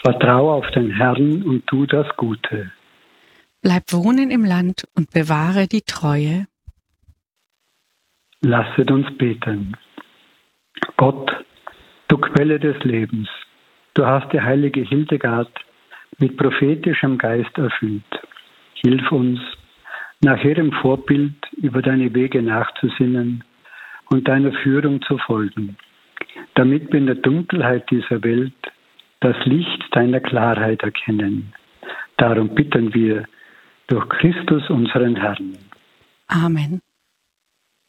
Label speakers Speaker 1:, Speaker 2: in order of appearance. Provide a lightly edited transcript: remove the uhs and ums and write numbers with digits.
Speaker 1: Vertrau auf den Herrn und tu das Gute.
Speaker 2: Bleib wohnen im Land und bewahre die Treue.
Speaker 1: Lasset uns beten. Gott, du Quelle des Lebens, du hast die heilige Hildegard mit prophetischem Geist erfüllt. Hilf uns, nach ihrem Vorbild über deine Wege nachzusinnen und deiner Führung zu folgen, damit wir in der Dunkelheit dieser Welt das Licht deiner Klarheit erkennen. Darum bitten wir durch Christus unseren Herrn.
Speaker 2: Amen.